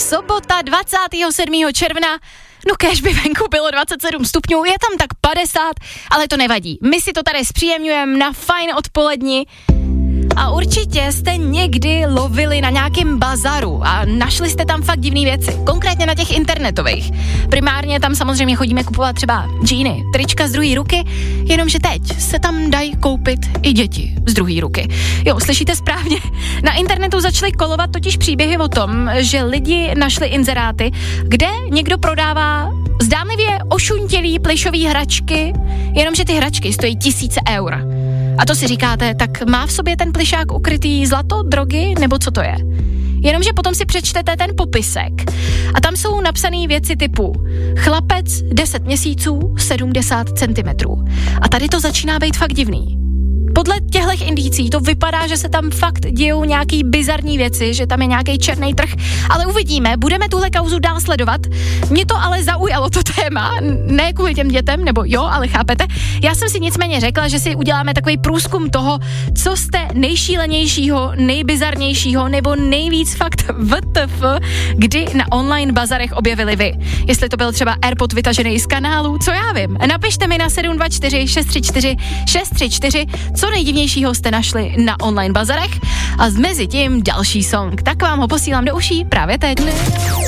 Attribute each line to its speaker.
Speaker 1: sobota 27. června. No kéž by venku bylo 27 stupňů, je tam tak 50, ale to nevadí. My si to tady zpříjemňujeme na fajn odpoledni. A určitě jste někdy lovili na nějakém bazaru a našli jste tam fakt divné věci, konkrétně na těch internetových. Primárně tam samozřejmě chodíme kupovat třeba džíny, trička z druhé ruky, jenomže teď se tam dají koupit i děti z druhé ruky. Jo, slyšíte správně? Na internetu začaly kolovat totiž příběhy o tom, že lidi našli inzeráty, kde někdo prodává zdánlivě ošuntělý plišový hračky, jenomže ty hračky stojí 1000 eur. A to si říkáte, tak má v sobě ten plišák ukrytý zlato, drogy, nebo co to je? Jenomže potom si přečtete ten popisek a tam jsou napsané věci typu chlapec 10 měsíců 70 cm. A tady to začíná být fakt divný. Podle těchto indicí to vypadá, že se tam fakt dějou nějaký bizarní věci, že tam je nějaký černý trh, ale uvidíme, budeme tuhle kauzu dál sledovat. Mě to ale zaujalo to téma, ne kvůli těm dětem, nebo jo, ale chápete. Já jsem si nicméně řekla, že si uděláme takový průzkum toho, co jste nejšílenějšího, nejbizarnějšího nebo nejvíc fakt WTF, kdy na online bazarech objevili vy. Jestli to byl třeba AirPod vytažený z kanálu, co já vím. Napište mi na 724 634 634, co nejdivnějšího jste našli na online bazarech a mezi tím další song. Tak vám ho posílám do uší právě teď.